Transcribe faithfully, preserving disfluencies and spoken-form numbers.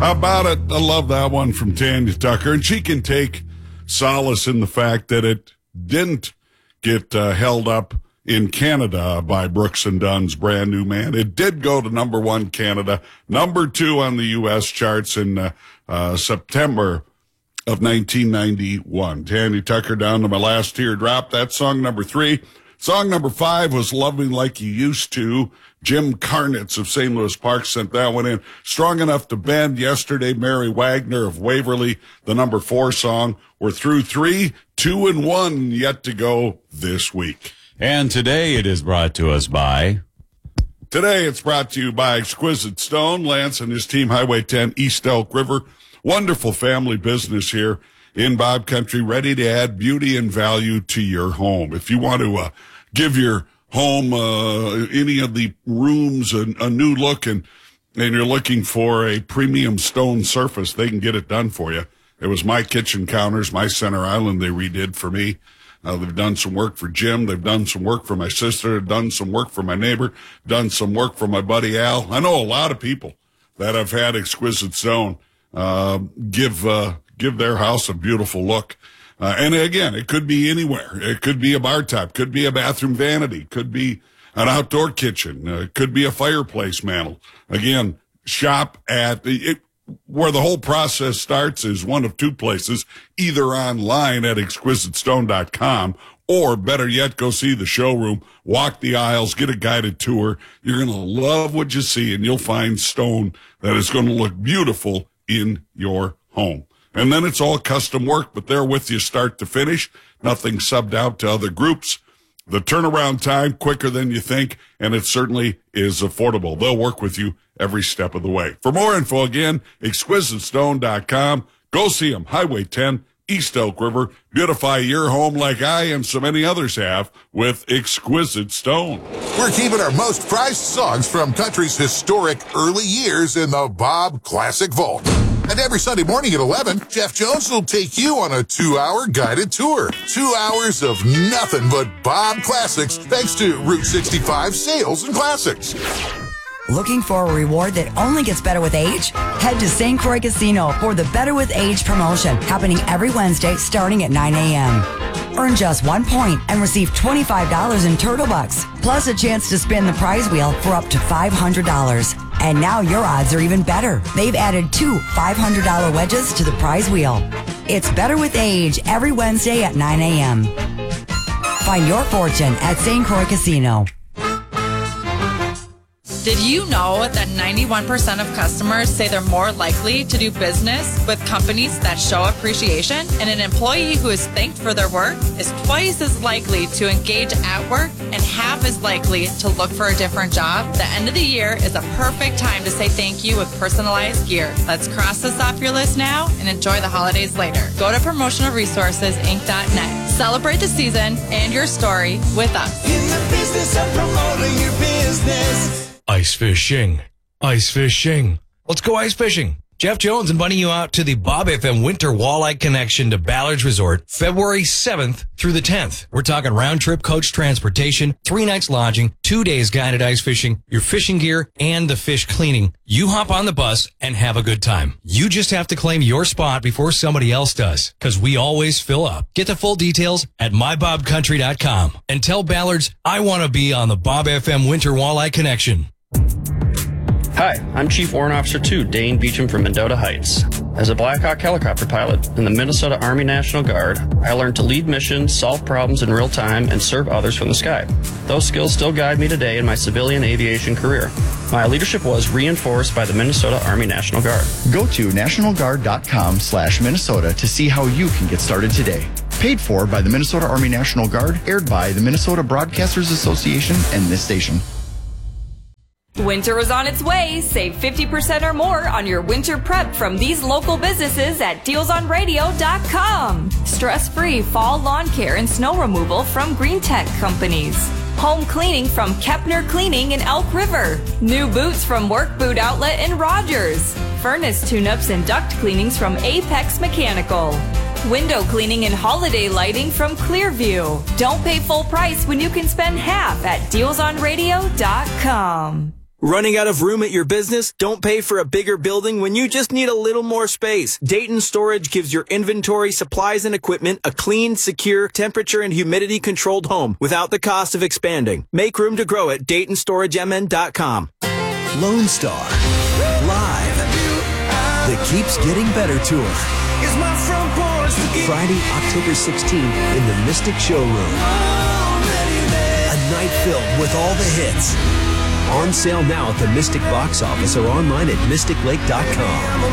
How about it? I love that one from Tanya Tucker. And she can take solace in the fact that it didn't get uh, held up in Canada by Brooks and Dunn's Brand New Man. It did go to number one Canada, number two on the U S charts in uh, uh, September of nineteen ninety-one. Tanya Tucker, Down to My Last Teardrop. That's song number three. Song number five was Love Me Like You Used To. Jim Karnitz of Saint Louis Park sent that one in. Strong Enough to Bend. Yesterday, Mary Wagner of Waverly, the number four song. We're through three, two and one yet to go this week. And today it is brought to us by... Today it's brought to you by Exquisite Stone. Lance and his team, Highway ten, East Elk River. Wonderful family business here in Bob Country, ready to add beauty and value to your home. If you want to uh, give your home, uh, any of the rooms a, a new look, and, and you're looking for a premium stone surface, they can get it done for you. It was my kitchen counters, my center island they redid for me. Uh, they've done some work for Jim. They've done some work for my sister, done some work for my neighbor, done some work for my buddy Al. I know a lot of people that have had Exquisite Stone uh, give uh, give their house a beautiful look. Uh, and again, it could be anywhere. It could be a bar top, could be a bathroom vanity, could be an outdoor kitchen, uh, could be a fireplace mantle. Again, shop at it, where the whole process starts is one of two places, either online at exquisite stone dot com, or better yet, go see the showroom, walk the aisles, get a guided tour. You're going to love what you see, and you'll find stone that is going to look beautiful in your home. And then it's all custom work, but they're with you start to finish. Nothing subbed out to other groups. The turnaround time, quicker than you think, and it certainly is affordable. They'll work with you every step of the way. For more info, again, exquisite stone dot com. Go see them, Highway ten, East Elk River. Beautify your home like I and so many others have with Exquisite Stone. We're keeping our most prized songs from country's historic early years in the Bob Classic Vault. And every Sunday morning at eleven, Jeff Jones will take you on a two-hour guided tour. Two hours of nothing but Bob Classics, thanks to Route sixty-five Sales and Classics. Looking for a reward that only gets better with age? Head to Saint Croix Casino for the Better with Age promotion, happening every Wednesday starting at nine a.m. Earn just one point and receive twenty-five dollars in Turtle Bucks, plus a chance to spin the prize wheel for up to five hundred dollars. And now your odds are even better. They've added two five hundred dollars wedges to the prize wheel. It's Better with Age every Wednesday at nine a.m. Find your fortune at Saint Croix Casino. Did you know that ninety-one percent of customers say they're more likely to do business with companies that show appreciation? And an employee who is thanked for their work is twice as likely to engage at work and half as likely to look for a different job? The end of the year is a perfect time to say thank you with personalized gear. Let's cross this off your list now and enjoy the holidays later. Go to promotional resources inc dot net. Celebrate the season and your story with us. In the business of promoting your business. Ice fishing. Ice fishing. Let's go ice fishing. Jeff Jones inviting you out to the Bob F M Winter Walleye Connection to Ballards Resort, February seventh through the tenth. We're talking round-trip coach transportation, three nights lodging, two days guided ice fishing, your fishing gear, and the fish cleaning. You hop on the bus and have a good time. You just have to claim your spot before somebody else does, because we always fill up. Get the full details at my bob country dot com and tell Ballards I want to be on the Bob F M Winter Walleye Connection. Hi, I'm Chief Warrant Officer two, Dane Beecham from Mendota Heights. As a Black Hawk helicopter pilot in the Minnesota Army National Guard, I learned to lead missions, solve problems in real time, and serve others from the sky. Those skills still guide me today in my civilian aviation career. My leadership was reinforced by the Minnesota Army National Guard. Go to national guard dot com slash Minnesota to see how you can get started today. Paid for by the Minnesota Army National Guard, aired by the Minnesota Broadcasters Association and this station. Winter is on its way. Save fifty percent or more on your winter prep from these local businesses at deals on radio dot com. Stress-free fall lawn care and snow removal from Green Tech Companies. Home cleaning from Kepner Cleaning in Elk River. New boots from Work Boot Outlet in Rogers. Furnace tune-ups and duct cleanings from Apex Mechanical. Window cleaning and holiday lighting from Clearview. Don't pay full price when you can spend half at deals on radio dot com. Running out of room at your business? Don't pay for a bigger building when you just need a little more space. Dayton Storage gives your inventory, supplies, and equipment a clean, secure, temperature and humidity controlled home without the cost of expanding. Make room to grow at Dayton Storage M N dot com. Lone Star Live. The Keeps Getting Better Tour. Friday, October sixteenth in the Mystic Showroom. A night filled with all the hits. On sale now at the Mystic box office or online at mystic lake dot com.